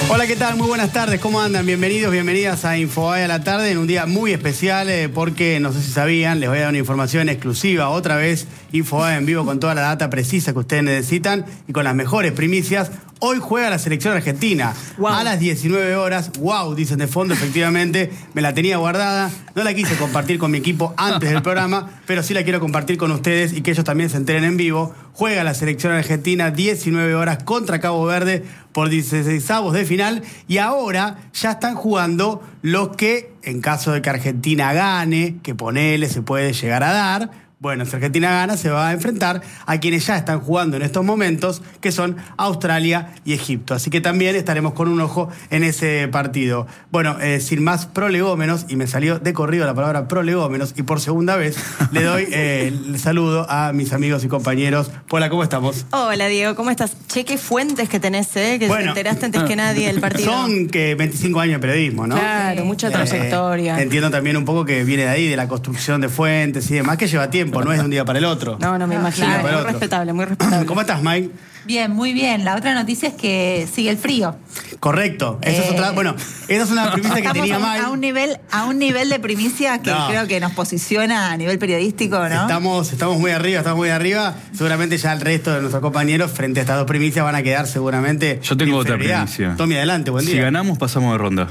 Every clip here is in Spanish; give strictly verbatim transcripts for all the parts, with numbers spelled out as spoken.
Hola, ¿qué tal? Muy buenas tardes, ¿cómo andan? Bienvenidos, bienvenidas a Infobae a la tarde en un día muy especial eh, porque, no sé si sabían, les voy a dar una información exclusiva. Otra vez, Infobae en vivo con toda la data precisa que ustedes necesitan y con las mejores primicias. Hoy juega la selección argentina wow. a las diecinueve horas. Wow, dicen de fondo, efectivamente. Me la tenía guardada. No la quise compartir con mi equipo antes del programa, pero sí la quiero compartir con ustedes y que ellos también se enteren en vivo. Juega la selección argentina diecinueve horas contra Cabo Verde por dieciseisavos de final. Y ahora ya están jugando los que, en caso de que Argentina gane, que ponele se puede llegar a dar. Bueno, si Argentina gana, se va a enfrentar a quienes ya están jugando en estos momentos, que son Australia y Egipto. Así que también estaremos con un ojo en ese partido. Bueno, eh, sin más prolegómenos, y me salió de corrido la palabra prolegómenos, y por segunda vez le doy eh, el saludo a mis amigos y compañeros. Hola, ¿cómo estamos? Hola, Diego, ¿cómo estás? Che, qué fuentes que tenés, ¿eh? Que bueno, te enteraste antes que nadie del partido. Son que veinticinco años de periodismo, ¿no? Claro, mucha eh, trayectoria. Entiendo también un poco que viene de ahí, de la construcción de fuentes y demás, que lleva tiempo. No es de un día para el otro. No, no me imagino. Claro, muy otro. respetable, muy respetable. ¿Cómo estás, Mike? Bien, muy bien. La otra noticia es que sigue el frío. Correcto. Esa eh... es otra. Bueno, esa es una primicia que tenía Mike. A un nivel, a un nivel de primicia que no. creo que nos posiciona a nivel periodístico, ¿no? Estamos, estamos muy arriba, estamos muy arriba. Seguramente ya el resto de nuestros compañeros frente a estas dos primicias van a quedar seguramente. Yo tengo otra primicia. Tommy, adelante, buen día. Si ganamos, pasamos de ronda.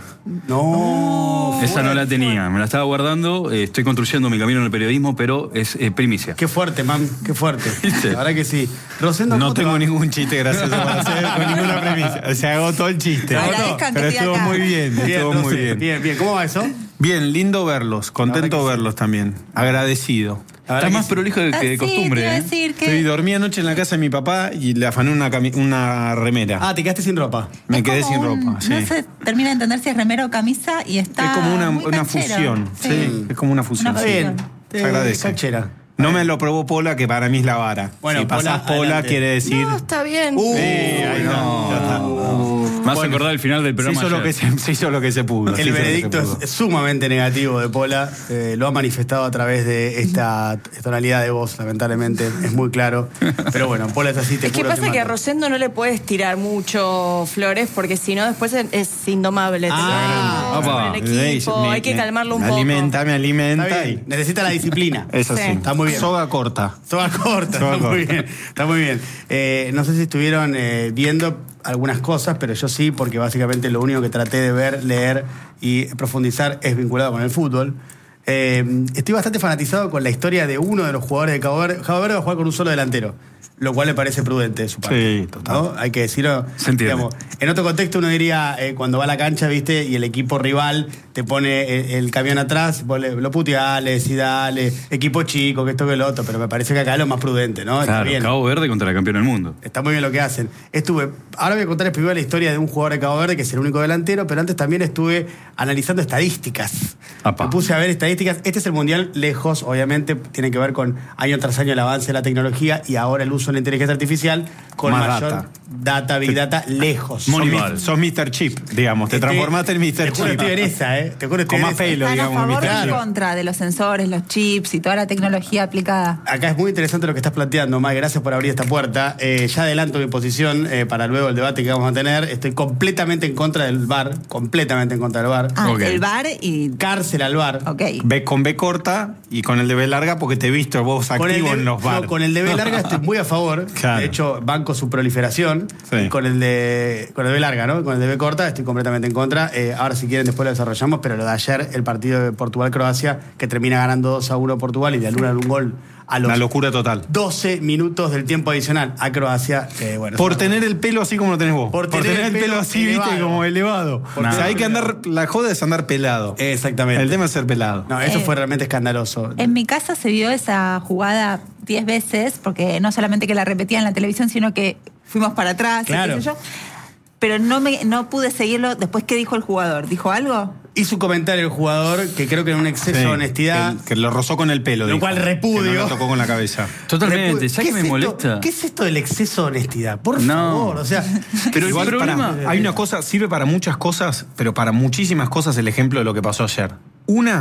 No. Esa no la tenía, me la estaba guardando. Eh, estoy construyendo mi camino en el periodismo, pero es eh, primicia. Qué fuerte, man, qué fuerte. ¿Viste? La verdad que sí. Rosendo, no tengo va? ningún chiste gracioso para hacer con ninguna premisa. O sea, hago todo el chiste. Pero estuvo acá. muy bien, bien estuvo no muy sé. bien. Bien, bien. ¿Cómo va eso? Bien, lindo verlos, contento verlos sí. también. Agradecido. Estás más sí. prolijo de, que de costumbre, ah, ¿eh? Sí, decir que... Estoy, dormí anoche en la casa de mi papá y le afané una, una remera. Ah, ¿te quedaste sin ropa? Me quedé sin un, ropa, sí. No se termina de entender si es remera o camisa y está Es como una, muy una canchero. fusión, sí. sí. Es como una fusión. Una Está bien. Se agradece. Canchera. No me lo probó Pola, que para mí es la vara. Bueno, si pasás Pola, Pola quiere decir... No, está bien. Uh, sí, ahí no, no, ya está. Uh, Más bueno, acordar el final del programa. Se hizo, lo que se, se hizo lo que se pudo. El veredicto pudo. Es sumamente negativo de Pola. Eh, lo ha manifestado a través de esta tonalidad de voz, lamentablemente. Es muy claro. Pero bueno, Pola es así. Te es que pasa que a Rosendo no le puedes tirar mucho flores porque si no después es indomable. Ah, opa. El equipo, me, hay que calmarlo un me poco. Alimenta, me alimenta. Y... Necesita la disciplina. Eso sí. sí. Está muy bien. Soga corta. Soga corta. Soga está, corta. Muy bien. Está muy bien. Eh, no sé si estuvieron eh, viendo algunas cosas, pero yo sí, porque básicamente lo único que traté de ver, leer y profundizar es vinculado con el fútbol. Eh, estoy bastante fanatizado con la historia de uno de los jugadores de Cabo Verde. Cabo Verde va a jugar con un solo delantero, lo cual me parece prudente de su parte. Sí, total. ¿No? Hay que decirlo. Se entiende. Digamos, en otro contexto uno diría, eh, cuando va a la cancha, ¿viste? Y el equipo rival te pone el, el camión atrás, lo puteales y dale, equipo chico, que esto que lo otro, pero me parece que acá es lo más prudente, ¿no? Claro, Está bien. Cabo Verde contra la campeona del mundo. Está muy bien lo que hacen. Estuve, ahora voy a contarles primero la historia de un jugador de Cabo Verde, que es el único delantero, pero antes también estuve analizando estadísticas. Apa. Me puse a ver estadísticas. Este es el mundial lejos, obviamente, tiene que ver con año tras año el avance de la tecnología y ahora el uso de la inteligencia artificial con más mayor data. data, big data, lejos. Sos, sos mister Chip, digamos. Te Estoy, transformaste en mister Chip. Te juro estoy en esa, ¿eh? Te juro estoy Con en más pelo, ¿Están digamos. a favor mister o en Chip. contra de los sensores, los chips y toda la tecnología aplicada? Acá es muy interesante lo que estás planteando, Mike. Gracias por abrir esta puerta. Eh, ya adelanto mi posición eh, para luego el debate que vamos a tener. Estoy completamente en contra del V A R. Completamente en contra del V A R. Ah, okay. el V A R y... Cárcel al V A R. Ok. B con B corta y con el de B larga porque te he visto vos activo de, en los V A R. No, con el de B larga estoy muy a favor. Claro. De hecho, banco su proliferación. Sí. Y con el de con el de B larga, ¿no? Con el de B corta estoy completamente en contra. Eh, ahora, si quieren, después lo desarrollamos. Pero lo de ayer, el partido de Portugal-Croacia, que termina ganando dos a uno Portugal y de Luna un gol a los una locura total. doce minutos del tiempo adicional a Croacia. Eh, bueno, por tener el pelo así como lo tenés vos. Por tener, por tener el, el pelo así, elevado. Viste, como elevado. Nah. O sea, hay que andar, la joda es andar pelado. Exactamente. El tema es ser pelado. No, eso eh, fue realmente escandaloso. En mi casa se vio esa jugada diez veces, porque no solamente que la repetían en la televisión, sino que fuimos para atrás, claro. y qué sé yo. Pero no, me, no pude seguirlo después. ¿Qué dijo el jugador? ¿Dijo algo? Hizo un comentario el jugador que creo que en un exceso sí, de honestidad. Que, que lo rozó con el pelo. Lo dijo, cual repudio. Que no lo tocó con la cabeza. Totalmente. ¿Sabes qué me es molesta? Esto, ¿Qué es esto del exceso de honestidad? Por no. favor. O sea, pero igual el problema, para, hay una cosa, sirve para muchas cosas, pero para muchísimas cosas el ejemplo de lo que pasó ayer. Una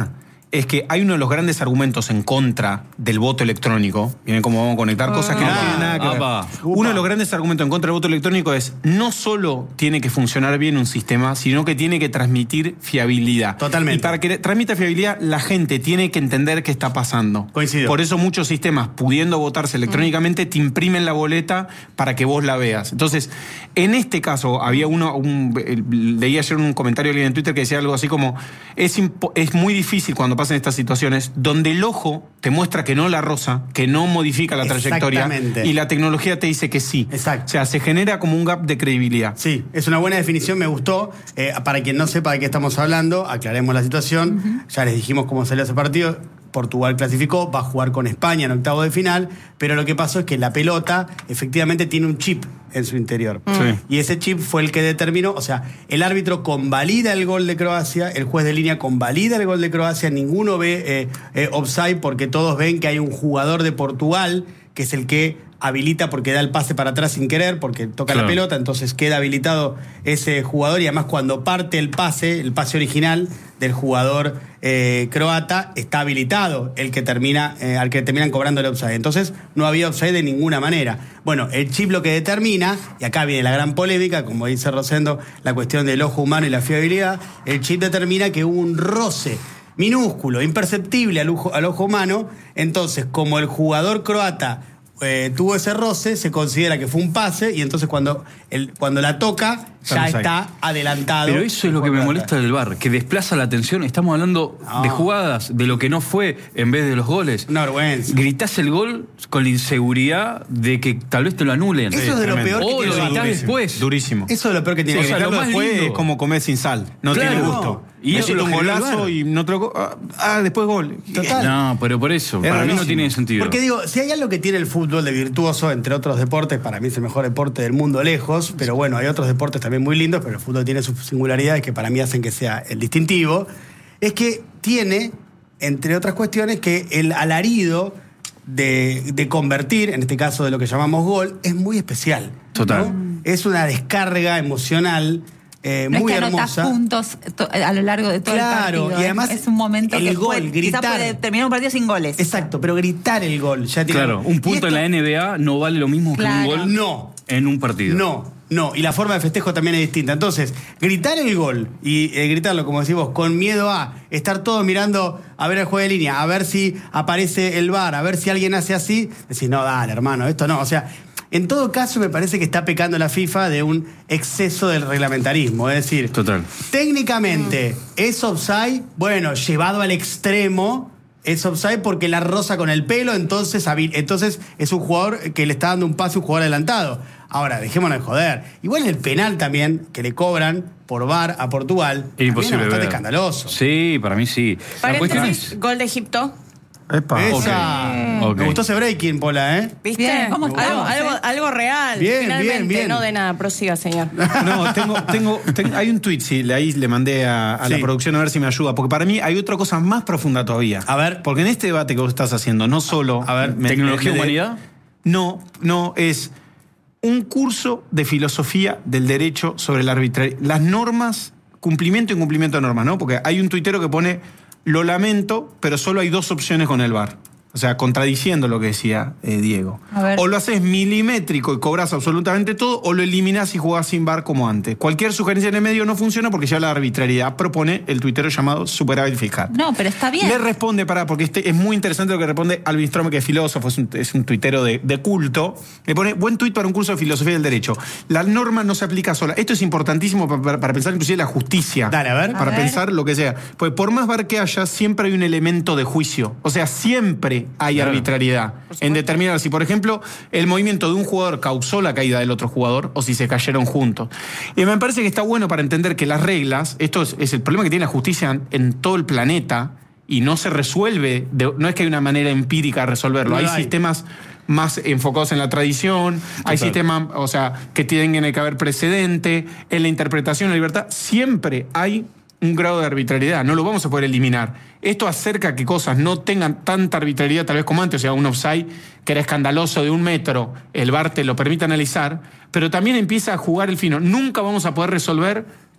es que hay uno de los grandes argumentos en contra del voto electrónico. Miren cómo vamos a conectar cosas que no tienen nada que ver. Uno de los grandes argumentos en contra del voto electrónico es no solo tiene que funcionar bien un sistema, sino que tiene que transmitir fiabilidad. Totalmente. Y para que transmita fiabilidad, la gente tiene que entender qué está pasando. Coincido. Por eso muchos sistemas, pudiendo votarse electrónicamente, te imprimen la boleta para que vos la veas. Entonces, en este caso, había uno, un, leí ayer un comentario en Twitter que decía algo así como, es, impo- es muy difícil cuando pasan estas situaciones donde el ojo te muestra que no la roza, que no modifica la trayectoria y la tecnología te dice que sí. Exacto. O sea, se genera como un gap de credibilidad. Sí, es una buena definición, me gustó. Eh, para quien no sepa de qué estamos hablando, aclaremos la situación. Uh-huh. Ya les dijimos cómo salió ese partido. Portugal clasificó, va a jugar con España en octavo de final, pero lo que pasó es que la pelota efectivamente tiene un chip en su interior. Sí. Y ese chip fue el que determinó, o sea, el árbitro convalida el gol de Croacia, el juez de línea convalida el gol de Croacia, ninguno ve eh, eh, offside porque todos ven que hay un jugador de Portugal que es el que habilita porque da el pase para atrás sin querer, porque toca claro. la pelota, entonces queda habilitado ese jugador y además cuando parte el pase, el pase original del jugador eh, croata, está habilitado el que termina, eh, al que terminan cobrando el offside. Entonces no había offside de ninguna manera. Bueno, el chip lo que determina, y acá viene la gran polémica, como dice Rosendo, la cuestión del ojo humano y la fiabilidad, el chip determina que hubo un roce minúsculo, imperceptible al ojo, al ojo humano, entonces como el jugador croata Eh, tuvo ese roce, se considera que fue un pase y entonces cuando, el, cuando la toca ya está adelantado. Pero eso es lo que me molesta del V A R, que desplaza la atención. Estamos hablando no. de jugadas, de lo que no fue en vez de los goles. Una vergüenza. Gritás el gol con la inseguridad de que tal vez te lo anulen. Eso sí, es de lo peor que o tiene. lo gritás después. Durísimo. Eso es lo peor que tiene. Sí, que o sea, lo más después lindo. Es como comer sin sal. No claro, tiene gusto. No. Y eso es un golazo y no te lo... Ah, después gol. Total. No, pero por eso, es para rarísimo. Mí no tiene sentido. Porque digo, si hay algo que tiene el fútbol de virtuoso, entre otros deportes, para mí es el mejor deporte del mundo lejos, pero bueno, hay otros deportes también muy lindos, pero el fútbol tiene sus singularidades que para mí hacen que sea el distintivo, es que tiene, entre otras cuestiones, que el alarido de, de convertir, en este caso de lo que llamamos gol, es muy especial. Total. ¿no? Es una descarga emocional Eh, no muy es que hermosa. puntos a lo largo de todo claro, el partido. Y además es un momento el que gol, puede, gritar. quizá puede terminar un partido sin goles. Exacto, pero gritar el gol. Ya tiene... Claro, un punto esto... en la N B A no vale lo mismo claro. que un gol no. en un partido. No, no. Y la forma de festejo también es distinta. Entonces, gritar el gol y eh, gritarlo, como decís vos, con miedo a estar todos mirando a ver el juego de línea, a ver si aparece el V A R, a ver si alguien hace así, decís, no, dale, hermano, esto no. O sea, en todo caso, me parece que está pecando la FIFA de un exceso del reglamentarismo. Es decir, total. Técnicamente, ¿es offside? Bueno, llevado al extremo, es offside porque la roza con el pelo, entonces, entonces es un jugador que le está dando un pase a un jugador adelantado. Ahora, dejémonos de joder. Igual el penal también, que le cobran por V A R a Portugal, es imposible es bastante ver. escandaloso. Sí, para mí sí. Paréntesis, es... gol de Egipto. Epa. Esa. Okay. Okay. Me gustó ese breaking, Pola, ¿eh? ¿Viste? Bien, ¿cómo algo, algo, algo real. Bien, finalmente, bien, bien. No de nada, prosiga, señor. No, tengo, tengo, tengo, hay un tuit, sí, ahí le mandé a, a sí. la producción a ver si me ayuda, porque para mí hay otra cosa más profunda todavía. A ver. Porque en este debate que vos estás haciendo, no solo... A ver, me, ¿tecnología me, me, humanidad? No, no, es un curso de filosofía del derecho sobre la arbitrariedad. Las normas, cumplimiento e incumplimiento de normas, ¿no? Porque hay un tuitero que pone, lo lamento, pero solo hay dos opciones con el V A R. O sea, contradiciendo lo que decía eh, Diego. O lo haces milimétrico y cobras absolutamente todo, o lo eliminás y jugás sin V A R como antes. Cualquier sugerencia en el medio no funciona porque ya la arbitrariedad propone el tuitero llamado superávit fiscal. No, pero está bien. Le responde, pará, porque este es muy interesante lo que responde Alvin Strome, que es filósofo, es un, es un tuitero de, de culto. Le pone, buen tuit para un curso de filosofía del derecho. La norma no se aplica sola. Esto es importantísimo para, para, para pensar inclusive la justicia. Dale, a ver. Para a ver. pensar lo que sea. Pues por más V A R que haya, siempre hay un elemento de juicio. O sea, siempre hay claro. arbitrariedad en determinar si, por ejemplo, el movimiento de un jugador causó la caída del otro jugador o si se cayeron juntos. Y me parece que está bueno para entender que las reglas, esto es, es el problema que tiene la justicia en, en todo el planeta y no se resuelve, de, no es que hay una manera empírica de resolverlo, no hay, hay sistemas más enfocados en la tradición, total. Hay sistemas, o sea, que tienen que haber precedente, en la interpretación, en la libertad, siempre hay un grado de arbitrariedad, no lo vamos a poder eliminar. Esto acerca a que cosas no tengan tanta arbitrariedad tal vez como antes, o sea, un offside que era escandaloso de un metro, el V A R te lo permite analizar, pero también empieza a jugar el fino. Nunca vamos a poder resolver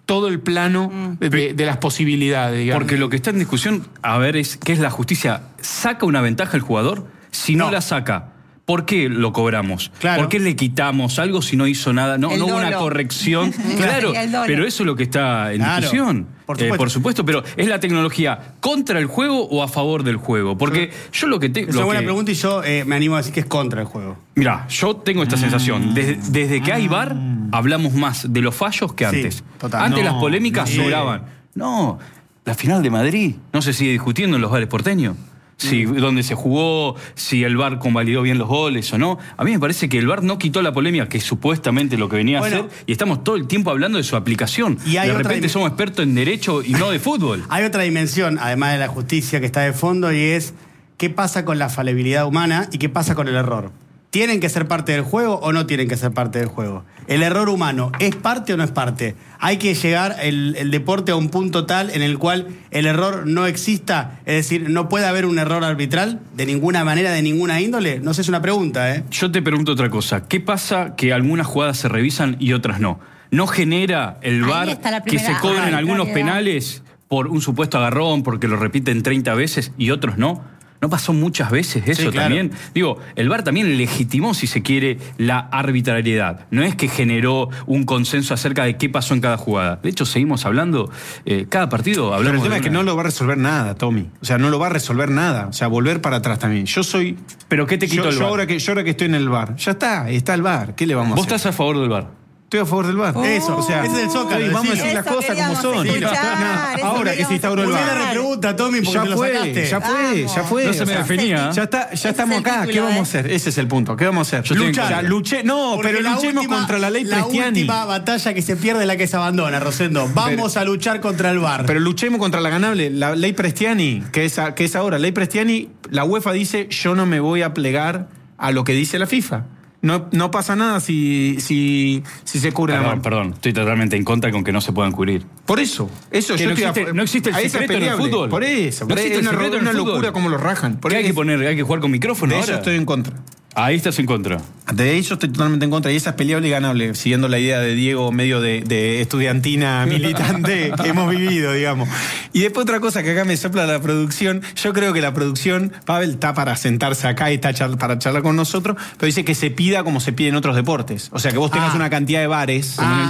todo el plano mm. de, de las posibilidades, digamos. Porque lo que está en discusión, a ver, es qué es la justicia. ¿Saca una ventaja el jugador? Si no, no la saca, ¿por qué lo cobramos? Claro. ¿Por qué le quitamos algo si no hizo nada? No, El no hubo dolo. una corrección. Claro, pero eso es lo que está en Claro. discusión. Por supuesto. Eh, por supuesto, pero ¿es la tecnología contra el juego o a favor del juego? Porque yo lo que tengo... Es una buena pregunta y yo eh, me animo a decir que es contra el juego. Mirá, yo tengo esta sensación. Desde, desde que hay V A R, hablamos más de los fallos que Sí, antes. total. Antes No, las polémicas no. sobraban. No, la final de Madrid no se sigue discutiendo en los bares porteños. Si, dónde se jugó, si el V A R convalidó bien los goles o no. A mí me parece que el V A R no quitó la polémica, que es supuestamente lo que venía Bueno. a hacer, y estamos todo el tiempo hablando de su aplicación. Y hay de otra repente dim- somos expertos en derecho y no de fútbol. Hay otra dimensión, además de la justicia, que está de fondo y es qué pasa con la falibilidad humana y qué pasa con el error. ¿Tienen que ser parte del juego o no tienen que ser parte del juego? ¿El error humano es parte o no es parte? ¿Hay que llegar el, el deporte a un punto tal en el cual el error no exista? Es decir, ¿no puede haber un error arbitral de ninguna manera, de ninguna índole? No sé, es una pregunta, ¿eh? Yo te pregunto otra cosa. ¿Qué pasa que algunas jugadas se revisan y otras no? ¿No genera el Ahí V A R está la que se primera cobren algunos arbitrariedad. penales por un supuesto agarrón, porque lo repiten treinta veces y otros no? ¿No pasó muchas veces eso Sí, claro. también? Digo, el V A R también legitimó, si se quiere, la arbitrariedad. No es que generó un consenso acerca de qué pasó en cada jugada. De hecho, seguimos hablando, eh, cada partido hablamos Pero el tema de es que una- no lo va a resolver nada, Tommy. O sea, no lo va a resolver nada. O sea, volver para atrás también. Yo soy... ¿Pero qué te quitó yo, el yo V A R? ahora que, yo ahora que estoy en el bar, ya está, está el bar. ¿Qué le vamos a Vos hacer? estás a favor del V A R. Estoy a favor del bar. Eso, o sea, ese es el Zócalo, estoy- vamos a decilo. decir las Eso cosas como queríamos son. escuchar, No, eso ahora que se queríamos instauró el Muy bien bar. la repregunta, Tommy, porque Ya te lo fue, sacaste. ya fue, ya fue. No se O me sea, definía. Ya, está, ya Ese estamos es el acá. ¿Qué título, vamos a ¿eh? hacer? Ese es el punto. ¿Qué vamos a hacer? Yo estoy en Luchar. contra. Luché, no, Porque pero la luchemos última- contra la ley La Prestiani. última batalla que se pierde es la que se abandona, Rosendo. Vamos a luchar contra el V A R. Pero luchemos contra la ganable, la ley Prestiani, que es, a- que es ahora. Ley Prestiani, la UEFA dice, yo no me voy a plegar a lo que dice la FIFA. No, no pasa nada si, si, si se cubre la Perdón, mano. perdón. Estoy totalmente en contra con que no se puedan cubrir. Por eso, eso Que yo no estoy a existe- favor. no existe el A esa secreto en el peleable. fútbol. Por eso, No por existe es el una, secreto en una el locura fútbol. como lo rajan. Por ¿Qué hay eso- que poner? ¿Hay que jugar con micrófono de ahora? eso estoy en contra. Ahí estás en contra. De eso estoy totalmente en contra. Y esa es peleable y ganable, siguiendo la idea de Diego, medio de, de estudiantina militante que hemos vivido, digamos. Y después otra cosa que acá me sopla la producción. Yo creo que la producción, Pavel está para sentarse acá y está char- para charlar con nosotros, pero dice que se pida como se pide en otros deportes. O sea, que vos tengas Ah. una cantidad de bares. Ah.